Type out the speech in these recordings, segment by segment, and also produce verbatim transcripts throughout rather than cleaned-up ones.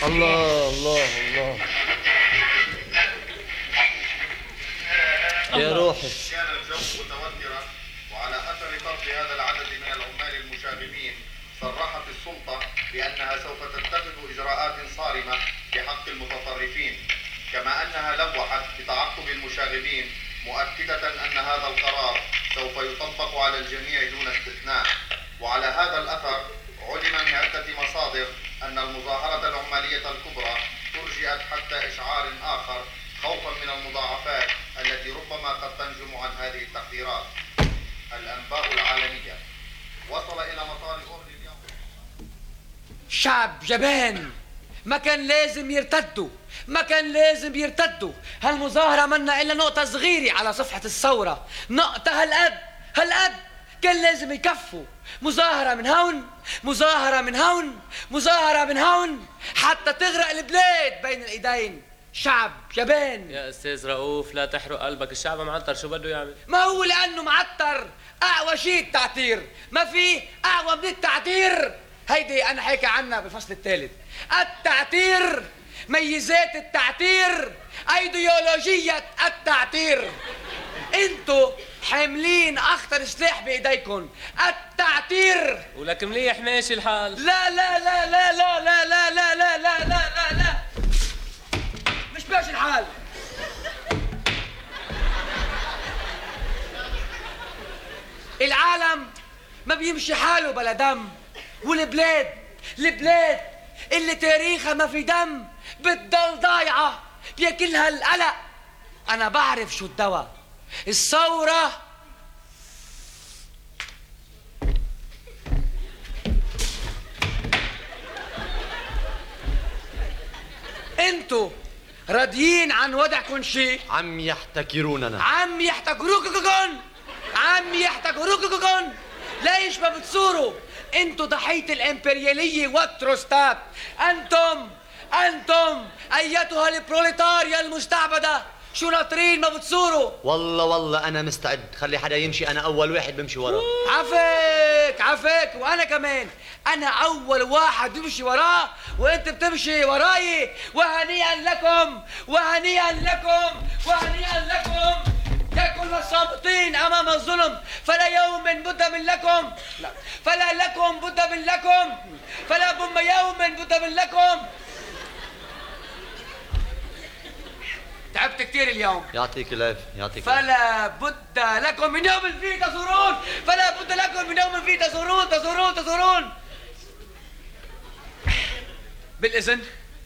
الله الله الله يا روحي. كان الجو متوترا، وعلى اثر طرد هذا العدد من العمال المشاغبين صرحت السلطه بانها سوف تتخذ اجراءات صارمه بحق المتطرفين، كما انها لوحت بتعقب المشاغبين مؤكده ان هذا القرار سوف يطبق على الجميع دون استثناء. وعلى هذا الاثر علم من عده مصادر ان المظاهره العماليه الكبرى ترجئت حتى اشعار اخر، خوفا من المضاعفات التي ربما قد تنجم عن هذه التحذيرات. الأنباء العالمية وصل إلى مطار أورلي اليوم. شعب جبان، ما كان لازم يرتدوا، ما كان لازم يرتدوا. هالمظاهرة منا إلا نقطة صغيرة على صفحة الثورة، نقطة هالقد هالقد كان لازم يكفوا. مظاهرة من هون، مظاهرة من هون، مظاهرة من هون، حتى تغرق البلاد بين الإيدين. شعب جبان. يا استاذ رؤوف لا تحرق قلبك، الشعب معطر شو بده يعمل؟ ما هو لانه معطر اقوى شيء التعتير، ما في اقوى من التعتير. هيدي انا حكي عنها بالفصل الثالث. التعتير، ميزات التعتير، ايديولوجية التعتير. انتو حاملين اخطر سلاح بايديكم، التعتير. ولك مليح ماشي الحال. لا لا لا لا لا لا لا لا لا لا لا لا لا مش ماشي الحال. العالم ما بيمشي حاله بلا دم، والبلاد البلاد اللي تاريخها ما في دم بتضل ضايعة بياكلها القلق. أنا بعرف شو الدواء، الثورة. انتو راضيين عن وضعكم شيء؟ عم يحتكروننا، عم يحتكروككن، عم يحتكروككن. ليش ما بتصوروا؟ انتو ضحية الامبريالية والتروستات. انتم انتم ايتها البروليتاريا المستعبدة، شو ناطرين ما بتصوروا؟ والله والله أنا مستعد، خلي حدا يمشي، أنا أول واحد بمشي وراه. عفاك عفاك، وأنا كمان أنا أول واحد بمشي وراه، وأنت بتمشي وراي. وهنيئا لكم، وهنيئا لكم، وهنيئا لكم يا كل الصامتين أمام الظلم. فلا يوم بد من لكم، لا فلا لكم بد من لكم، فلا بم يوم بد من لكم. تعبت كتير اليوم. يعطيك العافية، يعطيك العافية. فلا بد لكم من يوم فيه تزورون، فلا بد لكم من يوم فيه تزورون تزورون تزورون. بالإذن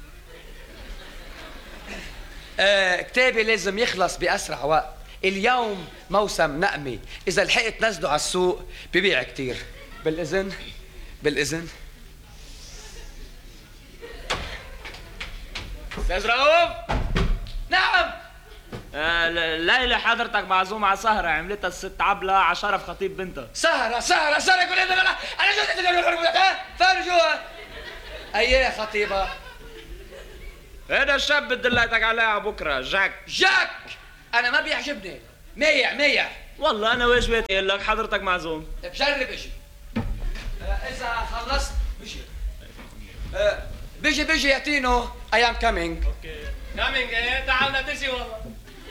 آه، كتابي لازم يخلص بأسرع وقت. اليوم موسم نقمة، إذا لحقت نزله على السوق ببيع كتير. بالإذن بالإذن. أستاذ رؤوف. نعم. آه ليلى حضرتك معزومة على سهرة عملتها الست عبلة على شرف خطيب بنتها. سهرة سهرة سهرة يقول لي انا جوزي فين جوا؟ ايه خطيبة؟ هذا الشاب بدي دليتك عليه على بكره، جاك. جاك انا ما بيعجبني، ميع ميع. والله انا واجباتي اقول لك حضرتك معزوم. بجرب اجي. اذا خلصت بيجي. بيجي بيجي يا تينو. I am coming. اوكي كامينج. ايه تعالنا تجي والله.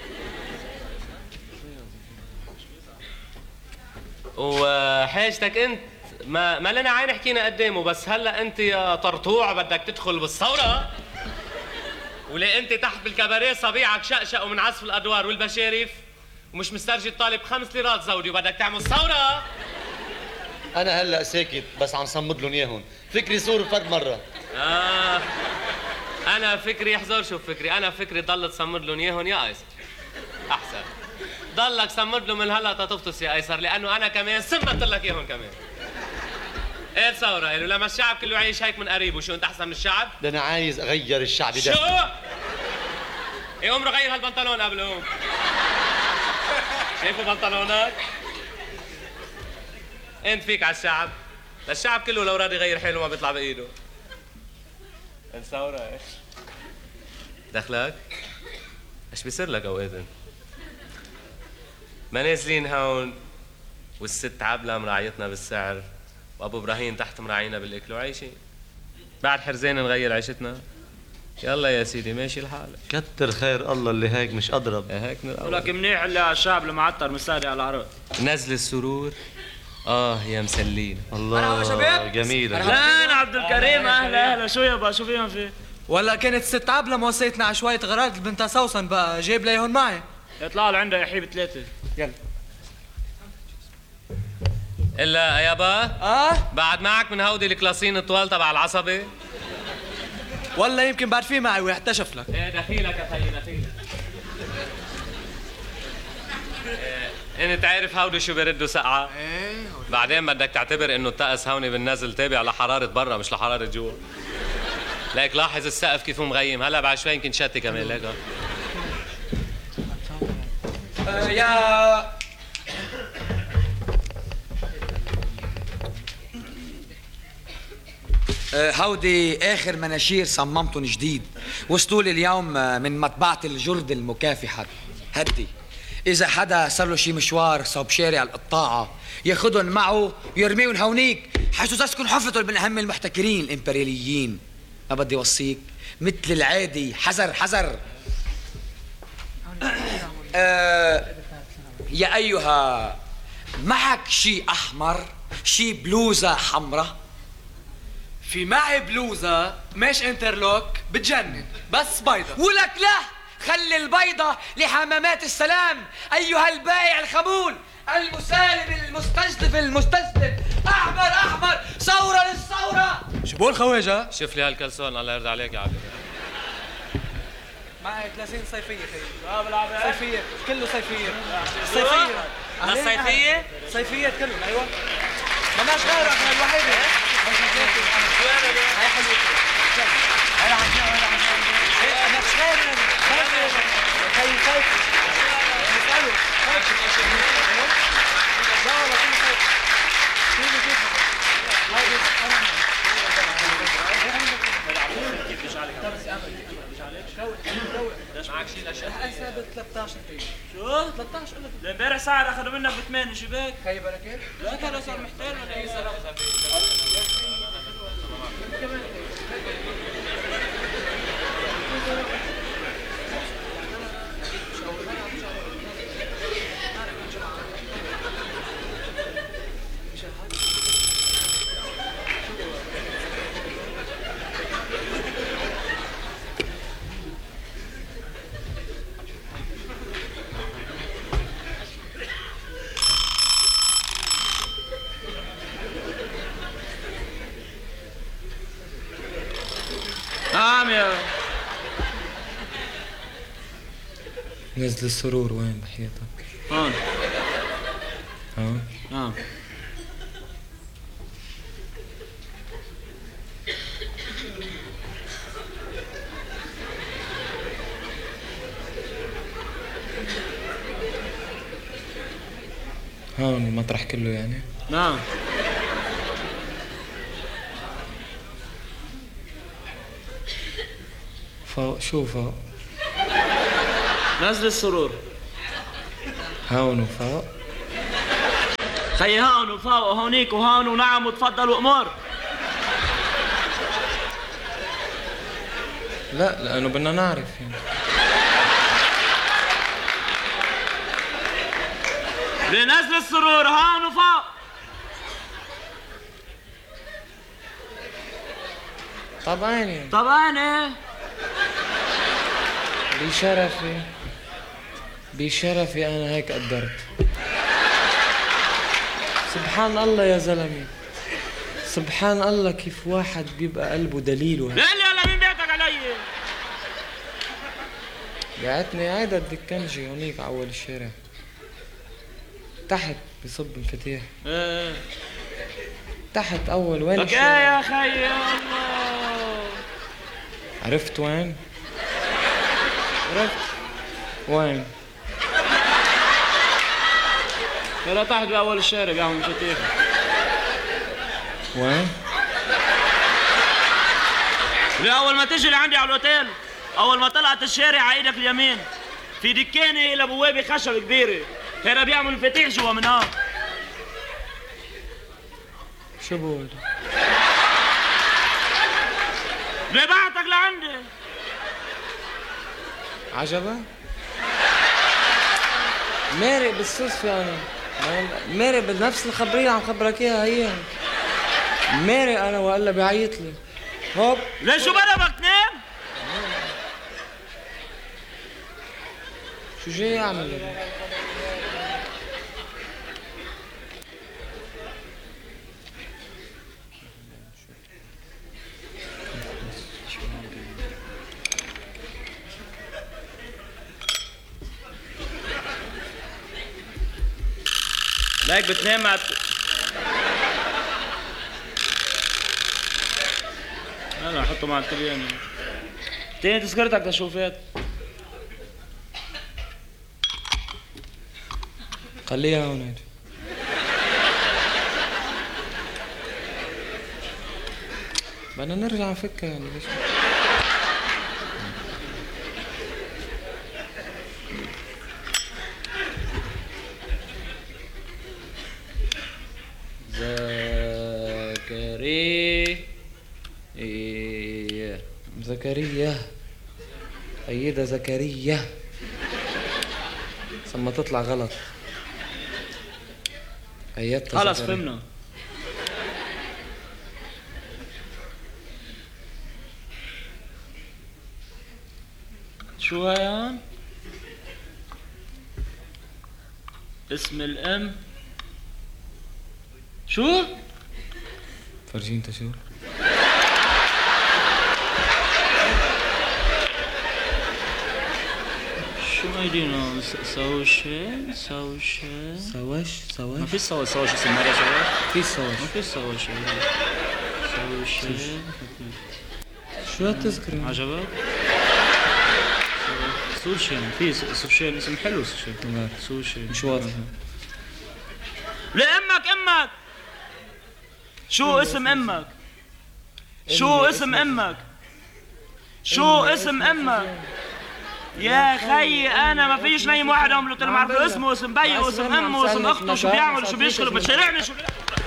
وحاجتك انت ما ما لنا عين حكينا قدامه، بس هلا انت يا طرطوع بدك تدخل بالثوره، وليه انت تحت بالكباريه صبيعك شقشق ومن عزف الادوار والبشارف، ومش مسترجي طالب خمس ليرات زودي وبدك تعمل ثوره. أنا هلا ساكت بس عم صمد لهم إياهم، فكري صور فد مرة. آه أنا فكري احذر شوف فكري، أنا فكري ضل تصمد لهم إياهم يا أيسر. أحسن ضلك صمد له من هلا تطفطس يا أيسر، لأنه أنا كمان صمدت لك إياهم كمان. إيه ثورة قالوا لما الشعب كله يعيش هيك من قريب، وشو أنت أحسن من الشعب؟ ده أنا عايز أغير الشعب ده. شو؟ إيه عمره غير هالبنطلون قبل قوم. شايفوا بنطلونك؟ أنت فيك على الشعب، للشعب كله لو راضي يغير حاله ما بيطلع بإيده. الثورة ايش؟ دخلك؟ ايش بيصير لك اوقات انت؟ ما نازلين هون والست عبلة مراعيتنا بالسعر، وابو ابراهيم تحت مراعينا بالاكل وعيشين. بعد حرزين نغير عيشتنا؟ يلا يا سيدي ماشي الحال. كتر خير الله اللي هيك مش اضرب. هيك من الأول. ولك منيح اللي الشعب المعطر مساري على العرض. نزل السرور. اه يا مسلين. الله شباب. جميلة. اهلا عبد الكريم، اهلا اهلا. شو يابا شو فيهم فيه؟ ولا كانت ست عبلة موصيتنا على شوية غراض بنتها سوسن بقى جايب لي هون معي. يطلع له عندها يا حبيب ثلاثة. يلا. الا يابا اه بعد معك من هودي الكلاسين الطوال تبع العصبي؟ والله يمكن بعد في معي واحتشف لك. ايه دخيلك يا خيي دخيلك. إيه انت عارف هودي شو بيردوا سقعة؟ ايه بعدين بدك تعتبر انه الطقس هون بالنازل تابع لحرارة برا مش لحرارة جوا. ليك لاحظ السقف كيف مغيم، هلا بعد شوي يمكن شتي كمان ليك. آه يا آه، هودي اخر مناشير صممتهم جديد، وصلوا لي اليوم آه، من مطبعة الجرد المكافحة. هدي اذا حدا صار له شي مشوار صوب شارع القطاعة ياخدهم معه يرميهم هونيك حيث تسكن حفرته من اهم المحتكرين الامبرياليين. ما بدي وصيك مثل العادي حذر حذر. آه يا ايها معك شي احمر، شي بلوزة حمرة؟ في معي بلوزة مش انترلوك بتجنن بس بيضة. ولك لا، خلي البيضة لحمامات السلام أيها البائع الخمول المسالم المستجدف المستسلم. أحمر أحمر، ثورة للثورة. شبول خواجة؟ شوف لي هالكلسون الله يرضى عليك يا عبد. معي ثلاثين صيفية خيي. اه بالعافية. صيفية كله صيفية. صيفية. الصيفية؟ صيفية كله ايوه. مالناش غيرك من الوحيدة. هاي حلوة. هاي عم هاي عم مالناش غير خيي صيفي. اسأله. لا والله كله صيفي. كله كيف. هاي معك شيء الاشياء؟ حساب ثلاثة عشر خيي. شو؟ ثلاثة عشر قلت. امبارح سعر اخذوا منك بثمانية شباك. خيي بركة. لا كان صار محتال ولا ايه؟ نعم يا نزل السرور وين بحياتك؟ هون. ها؟ نعم. هون المطرح كله يعني؟ نعم. فوق شو فوق؟ نزل السرور. هون وفوق؟ خيي هون وفوق وهونيك وهون ونعم وتفضل وامور. لا لأنه بدنا نعرف يعني. لنزل السرور هون وفوق. طبعا يعني. طبعا ايه. بشرفي بشرفي أنا هيك قدرت. سبحان الله يا زلمة، سبحان الله كيف واحد بيبقى قلبه دليل وهيك. لا لا مين بيتك علي؟ بعتني عيدا الدكنجي هونيك على أول الشارع تحت بصب مفاتيح. ايه. تحت أول وين لك ايه الشارع؟ يا خيي الله. عرفت وين؟ عرفت وين؟ لا تحت بأول الشارع بيعمل مفاتيح. وين؟ أول ما تجي لعندي على الأوتيل، أول ما طلعت الشارع على إيدك اليمين في دكانة إلى بوابة خشب كبيرة، هنا بيعمل مفاتيح جوا من هون. شو بقول؟ ليه بعتك لعندي؟ عجبك؟ مارق بالصدفة أنا مارق بنفس الخبرية عم خبرك إياها هي مارق أنا وقال بيعيط لي هوب ليش شو بلا بدك تنام؟ شو جاي يعمل؟ ليك بتنام مع هلا حطه مع التريان تاني تذكرتك تشوفات خليها هون هيك بدنا نرجع نفكها يعني ليش زكريا إيه زكريا أيدة زكريا ثم تطلع غلط أيدت خلص فهمنا شو هيان؟ اسم الأم شو؟ فرجي انت شو؟ شو هيدينا سوش سوش سواش ما سواش في سوش سوش اسم مرة سوش في سواش ما في سوش سوش شو هالتذكرة؟ عجبك؟ سوشين في سوشين اسم حلو سوشين سوشين مش واضح لأمك أمك شو اسم أمك؟ شو اسم أمك؟ شو اسم أمك؟ يا خيي أنا ما فيش نايم واحد عمره ما عارف اسمه اسم بيي واسم أمه واسم أخته شو بيعمل شو بيشغل بتشارعني شو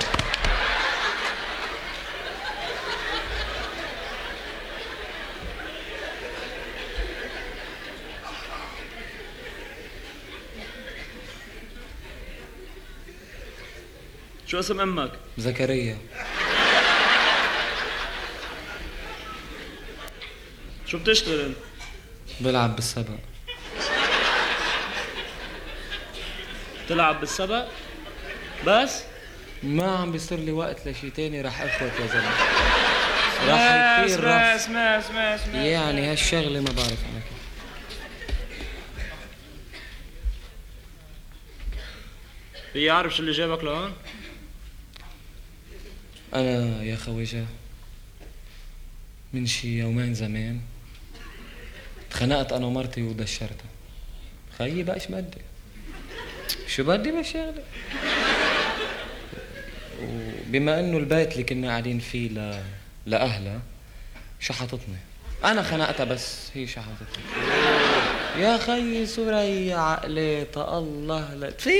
شو اسم أمك؟ زكريا شو بتشتغل انت؟ بلعب بالسبق تلعب بالسبق؟ بس؟ ما عم بيصير لي وقت لشي تاني رح اخوت يا زلمة رح يطير اسمع رف اسمع اسمع اسمع يعني هالشغلة ما بعرف انا كيف في عارف شو اللي جابك لهون؟ انا يا خويجة من شي يومين زمان اتخنقت انا ومرتي ودشرتها خيي بقى ايش بدي شو بدي بالشغله وبما انه البيت اللي كنا قاعدين فيه ل... لاهلها شحطتني انا خنقتها بس هي شحطتني يا خيي سوريا عقليتها الله لا في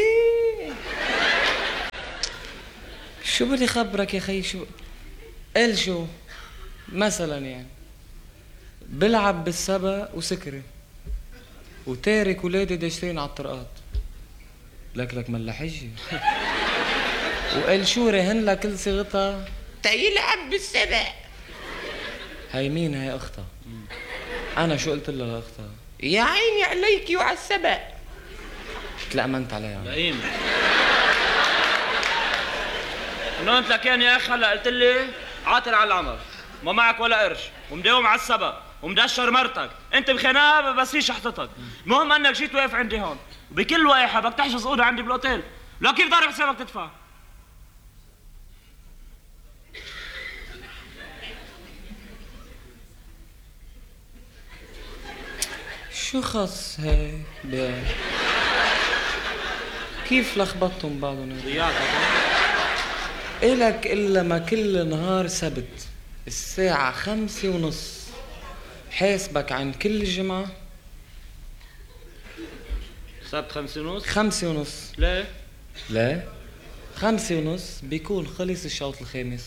شو بدي خبرك يا خيي شو قل شو مثلا يعني بلعب بالسبق وسكري وتارك ولادي داشرين على الطرقات لك لك ملا حجي وقال شو رهن لها كل صيغتها تيلعب بالسبق هاي مين هاي اختها انا شو قلت لها لاختها يا عيني عليكي وعلى السبق تلأمنت عليها لئيم نقول لك يا اخ هلا قلت لي عاطل على العمر ما معك ولا قرش ومداوم على السبق ومدشر مرتك انت بخناقه بس هي شحطتك المهم انك جيت واقف عندي هون وبكل واحد بدك تحجز اوضه عندي بالاوتيل لا كيف ضارب حسابك تدفع شو خص هاي ب... كيف لخبطتم بعضهم ضيعتك إلك إلا ما كل نهار سبت الساعة خمسة ونص حاسبك عن كل الجمعة سبت خمسة ونص خمسة ونص ليه؟ لا خمسة ونص بيكون خلص الشوط الخامس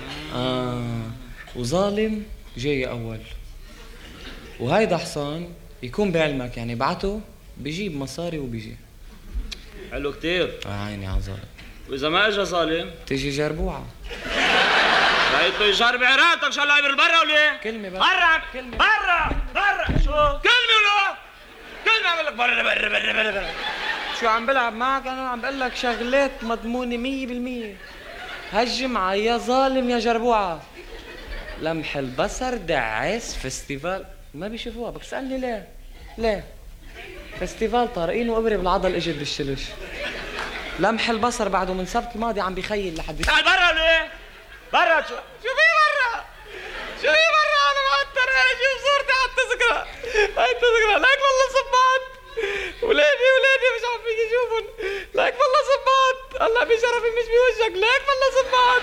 آه وظالم جاي أول وهيدا حصان يكون بعلمك يعني بعته بيجيب مصاري وبيجي. حلو كتير. آه عيني على ظالم. واذا ما اجى ظالم تيجي جربوعة. رايته يجرب عراقتك شو هلا برا ولا ايه؟ كلمة بس. برا برا برا شو؟ كلمة ولا؟ كلمة عم لك برا برا برا برا برا. شو عم بلعب معك؟ أنا عم بقول لك شغلات مضمونة مية بالمية. هالجمعة يا ظالم يا جربوعة لمح البصر دعاس فستيفال ما بيشوفوها. بدك تسألني ليه؟ ليه؟ فستيفال طارقين وقبري بالعضل اجت بالشلش. لمح البصر بعده من السبت الماضي عم بيخيل لحد تعال برا ولا ايه؟ برا شو؟ شو في برا؟ شو في برا؟ انا معطر انا شوف صورتي على التذكرة. هاي التذكرة لك والله صباط. ولادي ولادي مش عم فيك يشوفن. لك والله صباط. الله بشرفي مش بوجهك. لك والله صباط.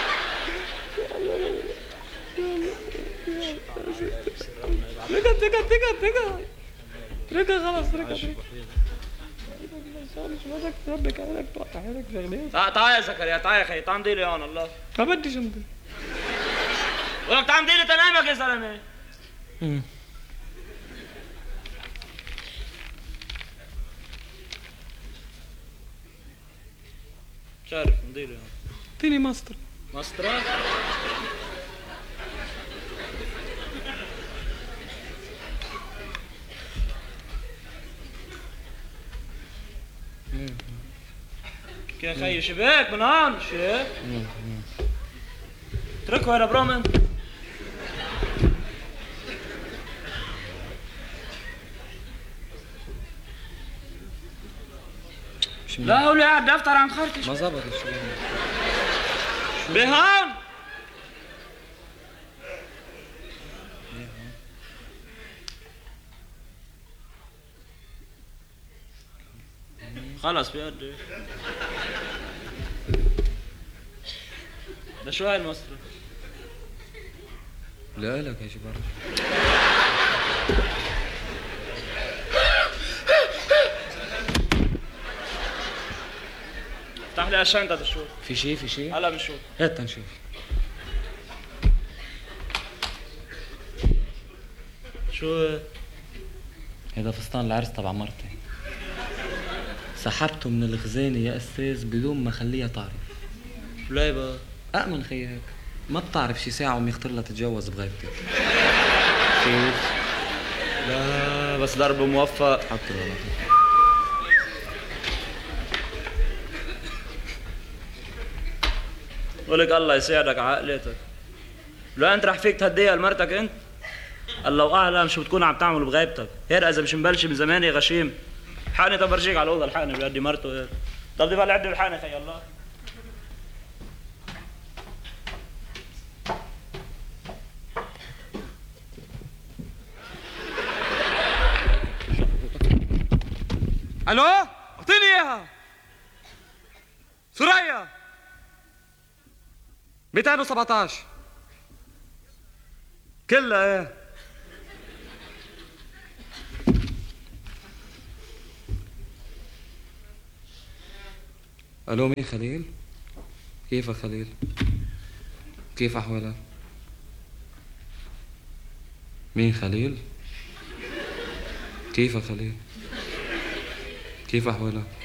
ركض ركض ركض ركض. ركض خلاص ركض. مش بدك ربك عليك تقطع عليك شغلات. تعال يا زكريا تعال يا خي تعال امضي لي هون الله. ما بديش امضي. ولك تعال امضي لي تنامك يا زلمه. مش عارف امضي لي هون. اعطيني مسطرة. مسطرة؟ يا خي شباك من هون شيخ. اتركه يا برامن. لا هو اللي قاعد دفتر عن خرطش. ما زبط الشغل. بهون خلص بيقدر. ده شو هاي المسطرة؟ لا لك يا شباب. افتح لي الشنطة تشوف. في شي في شي؟ هلا بنشوف. هات نشوف. شو هذا فستان العرس تبع مرتي. سحبته من الخزانة يا أستاذ بدون ما خليها تعرف. ليه بقى؟ أأمن خي هيك. ما بتعرف شي ساعة وم يخطر لها تتجوز بغيبتي. كيف؟ لا بس ضرب موفق. حط له ولك الله يساعدك على عقلتك. لا انت رح فيك تهديها لمرتك انت؟ الله اعلم شو بتكون عم تعمل بغيبتك. هيك اذا مش مبلش من زمان يا غشيم. حقني طب برجيك على الاوضه الحقني بيدي مرته هيك. طب بدي بقى عدي بالحقني خي الله. الو اعطيني اياها. ثريا مئتين وسبعطعش كلها ايه. الو مين خليل؟ كيفك خليل؟ كيف احوالك؟ مين خليل؟ كيفك خليل؟ كيف احوالك؟